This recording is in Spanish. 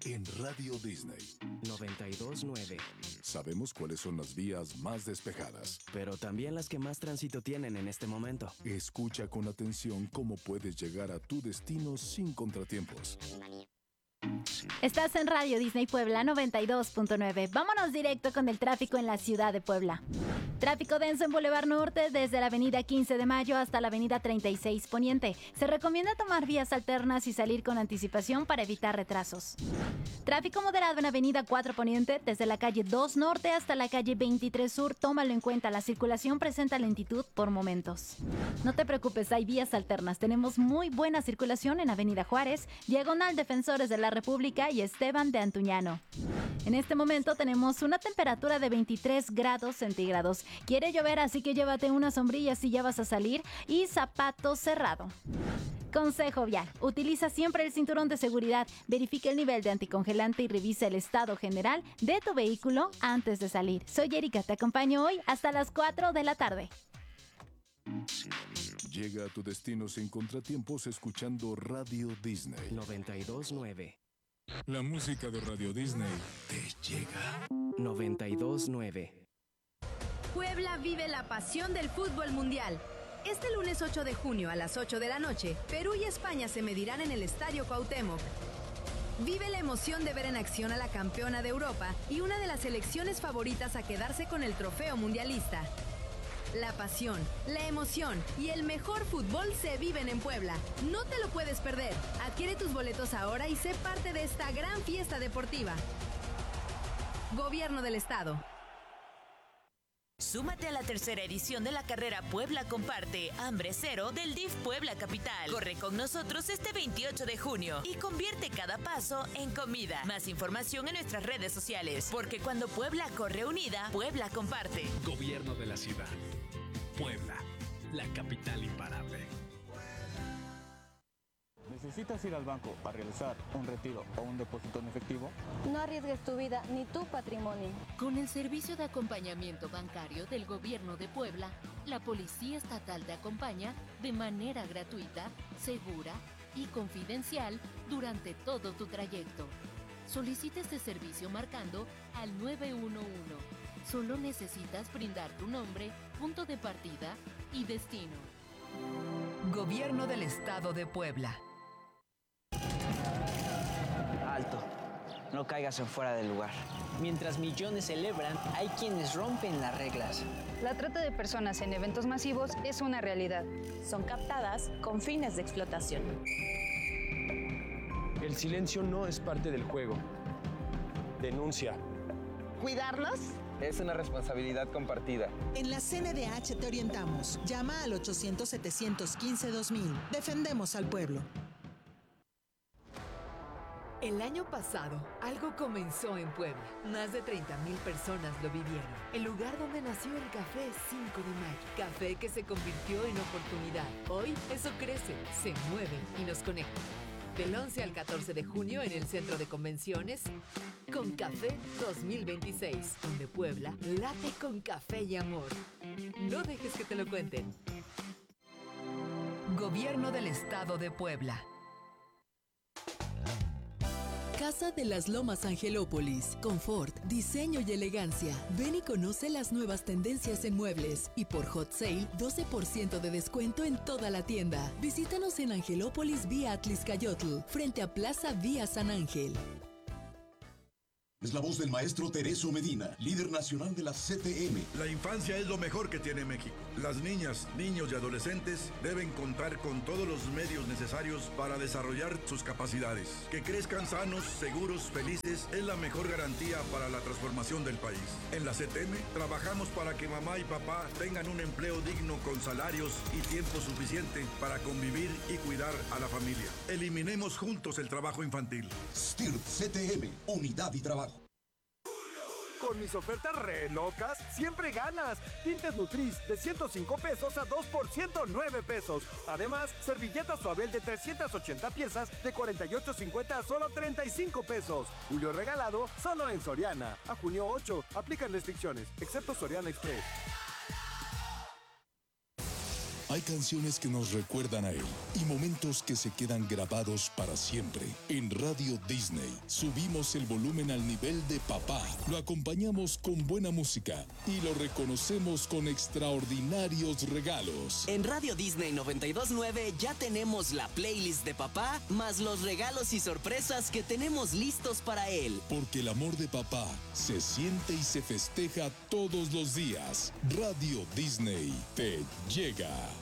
En Radio Disney 92.9. Sabemos cuáles son las vías más despejadas, pero también las que más tránsito tienen en este momento. Escucha con atención cómo puedes llegar a tu destino sin contratiempos. Estás en Radio Disney Puebla 92.9. Vámonos directo con el tráfico en la ciudad de Puebla. Tráfico denso en Boulevard Norte desde la avenida 15 de Mayo hasta la avenida 36 Poniente. Se recomienda tomar vías alternas y salir con anticipación para evitar retrasos. Tráfico moderado en avenida 4 Poniente desde la calle 2 Norte hasta la calle 23 Sur. Tómalo en cuenta, la circulación presenta lentitud por momentos. No te preocupes, hay vías alternas. Tenemos muy buena circulación en avenida Juárez, diagonal Defensores de la República y Esteban de Antuñano. En este momento tenemos una temperatura de 23 grados centígrados. Quiere llover, así que llévate una sombrilla si ya vas a salir y zapato cerrado. Consejo vial: utiliza siempre el cinturón de seguridad, verifica el nivel de anticongelante y revisa el estado general de tu vehículo antes de salir. Soy Erika, te acompaño hoy hasta las 4 de la tarde. Llega a tu destino sin contratiempos escuchando Radio Disney 92.9. La música de Radio Disney te llega. 92.9. Puebla vive la pasión del fútbol mundial. Este lunes 8 de junio a las 8 de la noche, Perú y España se medirán en el Estadio Cuauhtémoc. Vive la emoción de ver en acción a la campeona de Europa y una de las selecciones favoritas a quedarse con el trofeo mundialista. La pasión, la emoción y el mejor fútbol se viven en Puebla. No te lo puedes perder. Adquiere tus boletos ahora y sé parte de esta gran fiesta deportiva. Gobierno del Estado. Súmate a la tercera edición de la carrera Puebla Comparte Hambre Cero del DIF Puebla Capital. Corre con nosotros este 28 de junio y convierte cada paso en comida. Más información en nuestras redes sociales, porque cuando Puebla corre unida, Puebla comparte. Gobierno de la ciudad. Puebla, la capital imparable. ¿Necesitas ir al banco a realizar un retiro o un depósito en efectivo? No arriesgues tu vida ni tu patrimonio. Con el servicio de acompañamiento bancario del Gobierno de Puebla, la Policía Estatal te acompaña de manera gratuita, segura y confidencial durante todo tu trayecto. Solicita este servicio marcando al 911. Solo necesitas brindar tu nombre, punto de partida y destino. Gobierno del Estado de Puebla. Alto, no caigas en fuera del lugar. Mientras millones celebran, hay quienes rompen las reglas. La trata de personas en eventos masivos es una realidad. Son captadas con fines de explotación. El silencio no es parte del juego. Denuncia. ¿Cuidarnos? Es una responsabilidad compartida. En la CNDH te orientamos. Llama al 800-715-2000. Defendemos al pueblo. El año pasado, algo comenzó en Puebla. Más de 30,000 personas lo vivieron. El lugar donde nació el Café 5 de Mayo. Café que se convirtió en oportunidad. Hoy, eso crece, se mueve y nos conecta. Del 11 al 14 de junio en el Centro de Convenciones, Con Café 2026, donde Puebla late con café y amor. No dejes que te lo cuenten. Gobierno del Estado de Puebla. Casa de las Lomas Angelópolis. Confort, diseño y elegancia. Ven y conoce las nuevas tendencias en muebles. Y por Hot Sale, 12% de descuento en toda la tienda. Visítanos en Angelópolis vía Atliscayotl, frente a Plaza Vía San Ángel. Es la voz del maestro Tereso Medina, líder nacional de la CTM. La infancia es lo mejor que tiene México. Las niñas, niños y adolescentes deben contar con todos los medios necesarios para desarrollar sus capacidades. Que crezcan sanos, seguros, felices es la mejor garantía para la transformación del país. En la CTM trabajamos para que mamá y papá tengan un empleo digno con salarios y tiempo suficiente para convivir y cuidar a la familia. Eliminemos juntos el trabajo infantil. STIRT CTM, unidad y trabajo. Con mis ofertas re locas, siempre ganas. Tintes Nutriz de 105 pesos a 2 por 109 pesos. Además, servilletas Suabel de 380 piezas de 48.50 a solo 35 pesos. Julio regalado solo en Soriana. A junio 8, aplican restricciones, excepto Soriana Express. Hay canciones que nos recuerdan a él y momentos que se quedan grabados para siempre. En Radio Disney subimos el volumen al nivel de papá, lo acompañamos con buena música y lo reconocemos con extraordinarios regalos. En Radio Disney 92.9 ya tenemos la playlist de papá, más los regalos y sorpresas que tenemos listos para él. Porque el amor de papá se siente y se festeja todos los días. Radio Disney te llega.